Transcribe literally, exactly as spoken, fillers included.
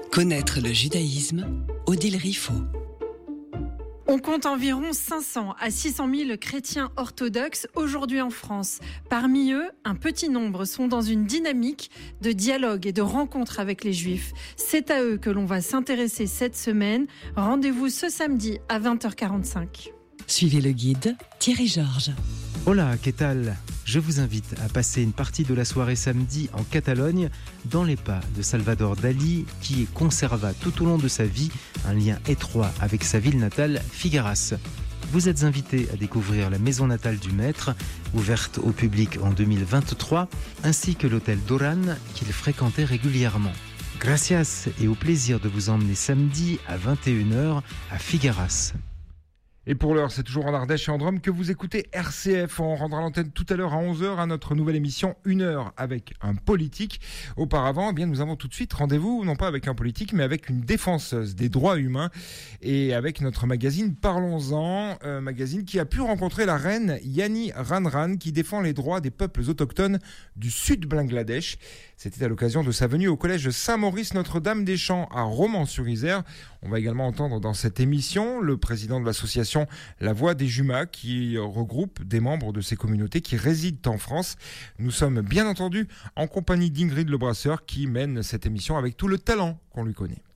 Connaître le judaïsme, Odile Riffaut. On compte environ cinq cents à six cent mille chrétiens orthodoxes aujourd'hui en France. Parmi eux, un petit nombre sont dans une dynamique de dialogue et de rencontre avec les Juifs. C'est à eux que l'on va s'intéresser cette semaine. Rendez-vous ce samedi à vingt heures quarante-cinq. Suivez le guide Thierry Georges. Hola, ¿qué tal ? Je vous invite à passer une partie de la soirée samedi en Catalogne, dans les pas de Salvador Dalí, qui conserva tout au long de sa vie un lien étroit avec sa ville natale, Figueras. Vous êtes invité à découvrir la maison natale du maître, ouverte au public en deux mille vingt-trois, ainsi que l'hôtel Doran qu'il fréquentait régulièrement. Gracias et au plaisir de vous emmener samedi à vingt et une heures à Figueras. Et pour l'heure, c'est toujours en Ardèche et en Drôme que vous écoutez R C F. On rendra l'antenne tout à l'heure à onze heures à notre nouvelle émission une heure avec un politique. Auparavant, eh bien, nous avons tout de suite rendez-vous, non pas avec un politique, mais avec une défenseuse des droits humains et avec notre magazine Parlons-en, euh, magazine qui a pu rencontrer la reine Yani Ranran qui défend les droits des peuples autochtones du sud Bangladesh. C'était à l'occasion de sa venue au collège Saint-Maurice Notre-Dame-des-Champs à Romans-sur-Isère. On va également entendre dans cette émission le président de l'association La Voix des Jumas qui regroupe des membres de ces communautés qui résident en France. Nous sommes bien entendu en compagnie d'Ingrid Lebrasseur qui mène cette émission avec tout le talent qu'on lui connaît.